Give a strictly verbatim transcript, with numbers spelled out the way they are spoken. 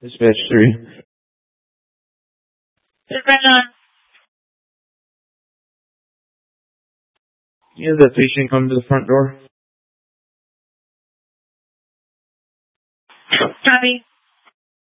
Dispatch three. Dispatch nine. You have that patient come to the front door. Copy.